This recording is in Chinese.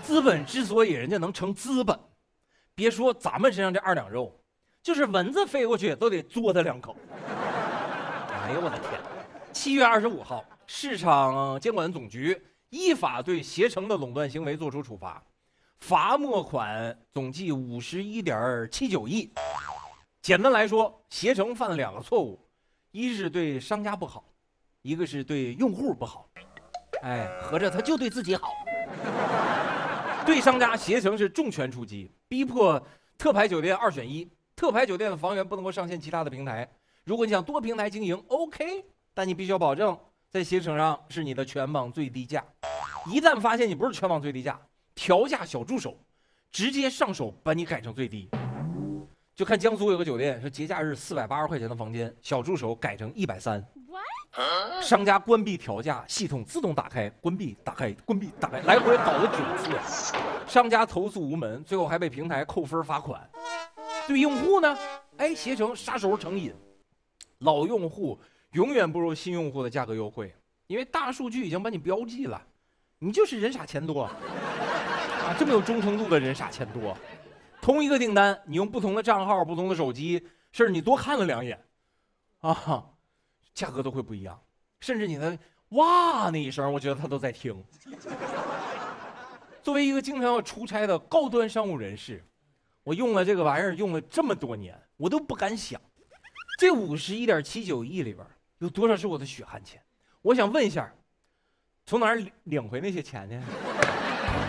资本之所以人家能成资本，别说咱们身上这2两肉，就是蚊子飞过去都得嘬它2口。哎呦我的天！7月25号，市场监管总局依法对携程的垄断行为作出处罚，罚没款总计51.79亿。简单来说，携程犯了2个错误，一是对商家不好，一个是对用户不好。哎，合着他就对自己好。对商家，携程是重拳出击，逼迫特牌酒店2选1。特牌酒店的房源不能够上线其他的平台，如果你想多平台经营 ，OK， 但你必须要保证在携程上是你的全网最低价。一旦发现你不是全网最低价，调价小助手直接上手把你改成最低。就看江苏有个酒店是节假日480块钱的房间，小助手改成130。商家关闭调价，系统自动打开、关闭、打开、关闭、打开，来回搞了9次。商家投诉无门，最后还被平台扣分罚款。对用户呢，携程杀手成瘾，老用户永远不如新用户的价格优惠，因为大数据已经把你标记了，你就是人傻钱多啊，这么有忠诚度的人傻钱多。同一个订单，你用不同的账号、不同的手机，甚至你多看了2眼，价格都会不一样，甚至你的哇那一声，我觉得他都在听。作为一个经常要出差的高端商务人士，我用了这个玩意儿用了这么多年，我都不敢想，这51.79亿里边有多少是我的血汗钱？我想问一下，从哪儿领回那些钱去？